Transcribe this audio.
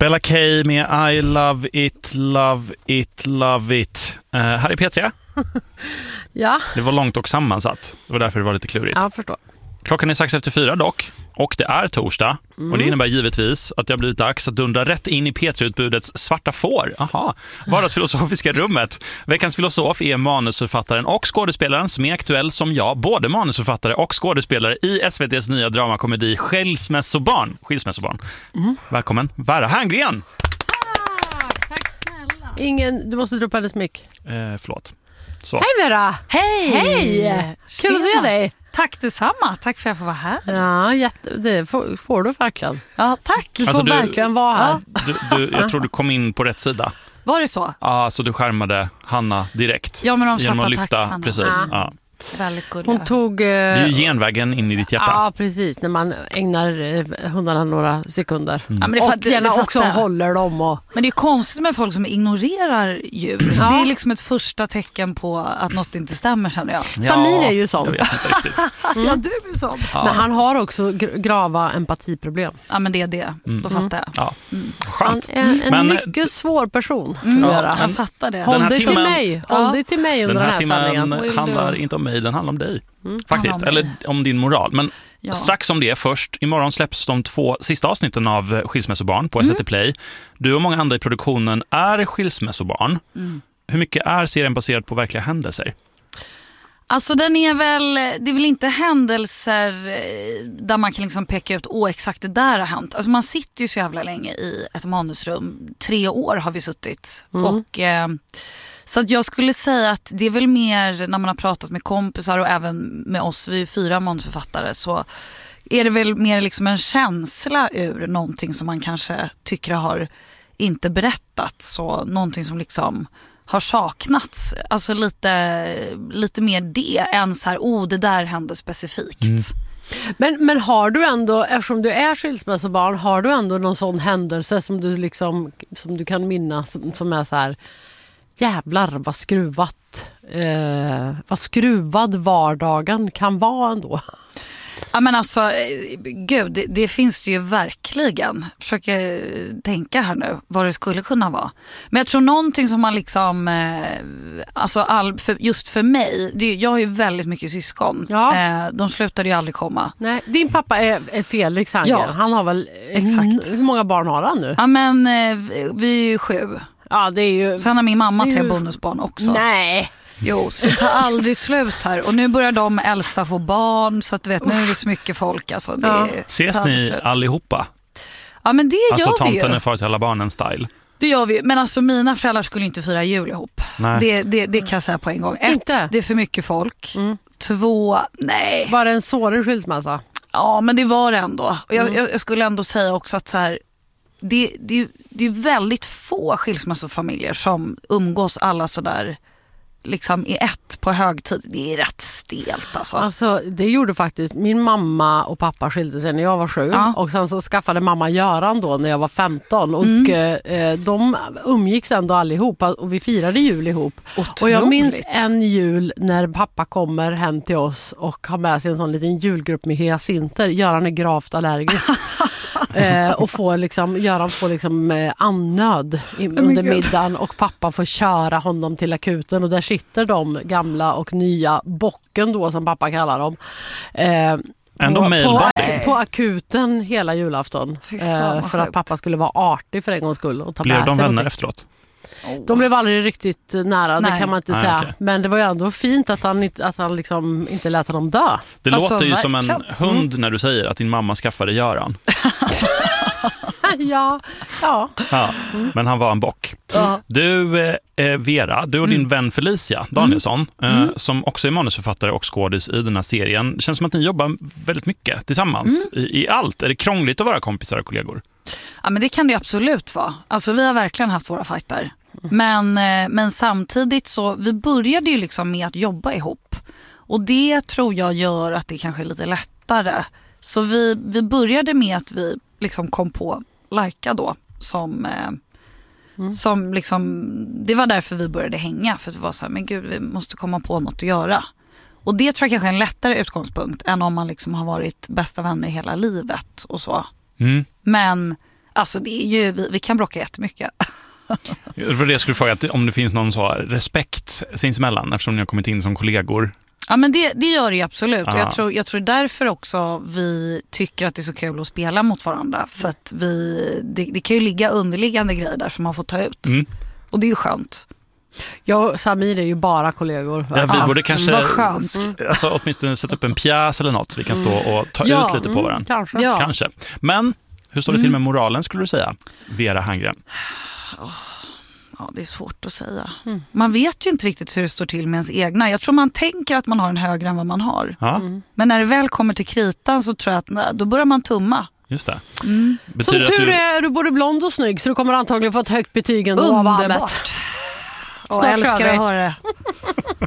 Bella K med I love it, love it, love it. Här är P3. Ja. Det var långt och sammansatt. Det var därför det var lite klurigt. Ja, förstår. Klockan är 6:04 dock. Och det är torsdag. Och det innebär givetvis att det har blivit dags att dundra rätt in i P3-utbudets svarta får. Aha. Vardagsfilosofiska rummet. Veckans filosof är manusförfattaren och skådespelaren som är aktuell som jag. Både manusförfattare och skådespelare i SVT:s nya dramakomedi Skilsmässobarn. Välkommen, Vera Herngren. Tack snälla. Du måste dra upp hennes mick. Förlåt. Så. Hej Vera! Hej! Hej! Kul att se dig. Tack detsamma. Tack för att jag får vara här. Ja, det får du verkligen. Ja, tack. Du får verkligen vara här. Jag tror du kom in på rätt sida. Var det så? Ja, så du skärmade Hanna direkt. Ja, men de genom att svarta lyfta, taxarna. precis. Ja. Väldigt gulliga. Hon tog... Det är ju genvägen in i ditt hjärta. Ja, precis. När man ägnar hundarna några sekunder. Ja, men Och gärna också håller dem. Men det är konstigt med folk som ignorerar djur. Ja. Det är liksom ett första tecken på att något inte stämmer, känner jag. Ja, Samir är ju sån. Jag vet inte riktigt. Ja, du är sån. Ja. Men han har också grava empatiproblem. Ja, men det är det. Då fattar jag. Ja. Han Skönt. är en Men- mycket svår person. Ja, Jag fattar det. Håll här dig till timmen- mig. Ja. Håll dig till mig under Den den här här sändningen. timmen Will handlar do. inte om mig, den handlar om dig. Faktiskt, Handlar om eller mig. om din moral. Men Ja. strax om det först. Imorgon släpps de 2 sista avsnitten av Skilsmässobarn på SVT Play. Du och många andra i produktionen är skilsmässobarn. Hur mycket är serien baserad på verkliga händelser? Alltså det är väl inte händelser där man kan liksom peka ut exakt det där har hänt. Alltså man sitter ju så jävla länge i ett manusrum. 3 år har vi suttit. Och så att jag skulle säga att det är väl mer när man har pratat med kompisar och även med oss, vi är 4 manusförfattare, så är det väl mer liksom en känsla ur någonting som man kanske tycker har inte berättats, så någonting som liksom har saknats, alltså lite mer det än så här, det där hände specifikt. Men har du ändå, eftersom du är skilsmässobarn, har du ändå någon sån händelse som du liksom, som du kan minnas som är så här: jävlar vad skruvad vardagen kan vara ändå? Ja, men alltså, gud, det finns det ju verkligen. Försöker tänka här nu vad det skulle kunna vara. Men jag tror någonting som man liksom, alltså just för mig, jag har ju väldigt mycket syskon. Ja. De slutade ju aldrig komma. Nej, din pappa är Felix Herngren. Ja, Han har väl, exakt. hur många barn har han nu? Ja, men vi är ju 7. Ja, det är ju... Sen har min mamma Det är 3 ju- bonusbarn också. Nej. Jo, så det tar aldrig slut här. Och nu börjar de äldsta få barn, så att du vet, nu är det så mycket folk. Alltså, det Ses tar aldrig ni slut. allihopa? Ja, men det Alltså gör vi ju. tomten är far till alla barnen style. Det gör vi, men alltså mina föräldrar skulle inte fira jul ihop. Nej. Det kan jag säga på en gång. 1, Inte? det är för mycket folk. 2, nej. Var det en sårig skilsmässa? Ja, men det var det ändå. Och jag skulle ändå säga också att så här, det är väldigt få skilsmässofamiljer som umgås alla så där liksom i ett på högtid. Det är rätt stelt alltså. Alltså, det gjorde faktiskt min mamma och pappa skilde sig när jag var 7. Ja. Och sen så skaffade mamma Göran då när jag var 15. Och de umgicks ändå allihopa och vi firade jul ihop. Otroligt. Och jag minns en jul när pappa kommer hem till oss och har med sig en sån liten julgrupp med hyacinter. Göran är gravt allergisk. Och Göran får annöd under middagen och pappa får köra honom till akuten och där sitter de gamla och nya bocken då som pappa kallar dem. Ändå mailbar. På akuten hela julafton. Fy fan, vad för att sjukt. pappa skulle vara artig för en gångs skull och ta Blev med de sig vänner någonting. efteråt? De blev aldrig riktigt nära, det Nej. kan man inte Nej, säga. okej. Men det var ju ändå fint att han liksom inte lät honom dö. Det Alltså, låter ju som en verkligen. hund när du säger att din mamma skaffade Göran. Ja. Ja, men han var en bock. Ja. Du, Vera, du och din vän Felicia Danielsson, som också är manusförfattare och skådis i den här serien. Det känns som att ni jobbar väldigt mycket tillsammans i allt. Är det krångligt att vara kompisar och kollegor? Ja, men det kan det absolut vara. Alltså vi har verkligen haft våra fighter. Men samtidigt så, vi började ju liksom med att jobba ihop. Och det tror jag gör att det kanske är lite lättare. Så vi började med att vi liksom kom på Laika då som liksom, det var därför vi började hänga, för det var så här, men gud, vi måste komma på något att göra. Och det tror jag kanske är en lättare utgångspunkt än om man liksom har varit bästa vänner hela livet och så. Men Alltså det är ju, vi kan bråka jättemycket. För det skulle du fråga, om det finns någon så respekt sinsemellan eftersom ni har kommit in som kollegor. Ja, men det gör det ju absolut. Och jag tror därför också vi tycker att det är så kul att spela mot varandra. För att det kan ju ligga underliggande grejer där som man får ta ut. Och det är ju skönt. Jag och Samir är ju bara kollegor. Ja, vi borde kanske vad åtminstone sätta upp en pjäs eller något så vi kan stå och ta ut lite på varandra. Kanske. Men hur står det till med moralen skulle du säga, Vera Hangren? Ja, det är svårt att säga. Man vet ju inte riktigt hur det står till med ens egna. Jag tror man tänker att man har en högre än vad man har. Men när det väl kommer till kritan så tror jag att då börjar man tumma. Just det. Som tur är du både blond och snygg så du kommer antagligen få ett högt betyg ändå av Ahmet. Underbart. Jag älskar att höra det.